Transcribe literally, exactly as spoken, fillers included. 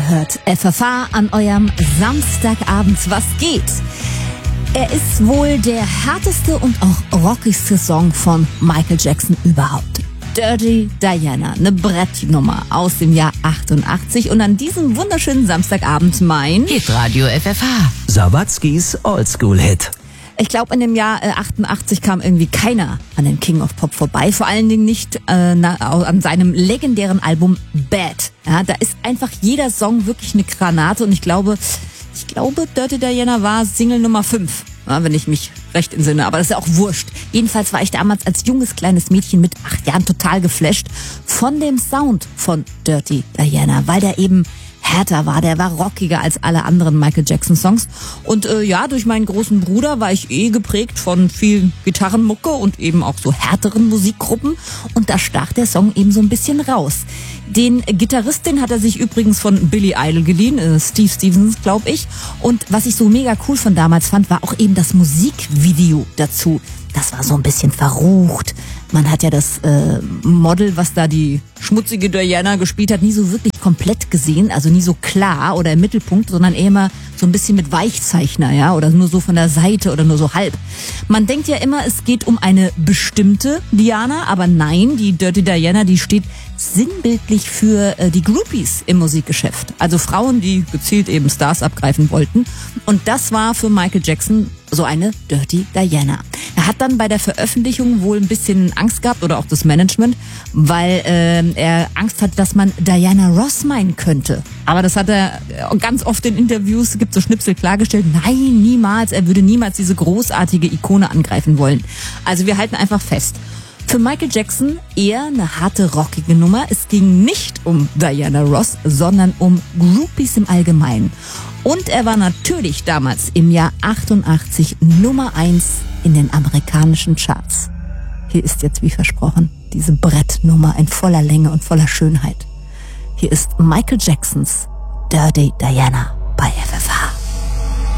hört F F H an eurem Samstagabend. Was geht? Er ist wohl der härteste und auch rockigste Song von Michael Jackson überhaupt. Dirty Diana, eine Brettnummer aus dem Jahr achtundachtzig. Und an diesem wunderschönen Samstagabend mein Hitradio F F H. Sawatzkis Oldschool-Hit. Ich glaube, in dem Jahr äh, achtundachtzig kam irgendwie keiner an den King of Pop vorbei. Vor allen Dingen nicht äh, na, an seinem legendären Album Bad. Ja, da ist einfach jeder Song wirklich eine Granate. Und ich glaube, ich glaube, Dirty Diana war Single Nummer fünf. Ja, wenn ich mich recht entsinne. Aber das ist ja auch wurscht. Jedenfalls war ich damals als junges kleines Mädchen mit acht Jahren total geflasht von dem Sound von Dirty Diana, weil der eben härter war, der war rockiger als alle anderen Michael Jackson Songs. Und äh, ja, durch meinen großen Bruder war ich eh geprägt von viel Gitarrenmucke und eben auch so härteren Musikgruppen. Und da stach der Song eben so ein bisschen raus. Den Gitarrist, den hat er sich übrigens von Billy Idol geliehen, äh, Steve Stevens, glaube ich. Und was ich so mega cool von damals fand, war auch eben das Musikvideo dazu. Das war so ein bisschen verrucht. Man hat ja das äh, Model, was da die schmutzige Diana gespielt hat, nie so wirklich komplett gesehen, also nie so klar oder im Mittelpunkt, sondern eher immer so ein bisschen mit Weichzeichner, ja, oder nur so von der Seite oder nur so halb. Man denkt ja immer, es geht um eine bestimmte Diana, aber nein, die Dirty Diana, die steht sinnbildlich für äh, die Groupies im Musikgeschäft. Also Frauen, die gezielt eben Stars abgreifen wollten. Und das war für Michael Jackson so eine Dirty Diana. Er hat dann bei der Veröffentlichung wohl ein bisschen Angst gehabt oder auch das Management, weil äh, er Angst hat, dass man Diana Ross meinen könnte. Aber das hat er ganz oft in Interviews, gibt so Schnipsel, klargestellt. Nein, niemals. Er würde niemals diese großartige Ikone angreifen wollen. Also wir halten einfach fest. Für Michael Jackson eher eine harte, rockige Nummer. Es ging nicht um Diana Ross, sondern um Groupies im Allgemeinen. Und er war natürlich damals im Jahr achtundachtzig Nummer eins in den amerikanischen Charts. Hier ist jetzt, wie versprochen, diese Brettnummer in voller Länge und voller Schönheit. Hier ist Michael Jacksons Dirty Diana.